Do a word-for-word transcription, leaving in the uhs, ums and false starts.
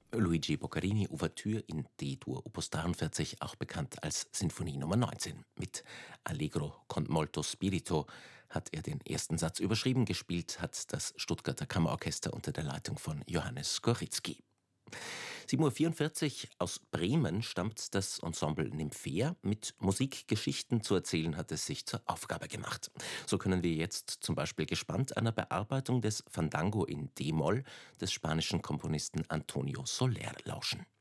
Luigi Boccherini Ouvertüre in D-Dur, Opus dreiundvierzig, auch bekannt als Sinfonie Nummer neunzehn. Mit Allegro con molto spirito hat er den ersten Satz überschrieben. Gespielt hat das Stuttgarter Kammerorchester unter der Leitung von Johannes Goritzky. sieben Uhr vierundvierzig, aus Bremen stammt das Ensemble Nymphaea. Mit Musikgeschichten zu erzählen hat es sich zur Aufgabe gemacht. So können wir jetzt zum Beispiel gespannt einer Bearbeitung des Fandango in D-Moll des spanischen Komponisten Antonio Soler lauschen.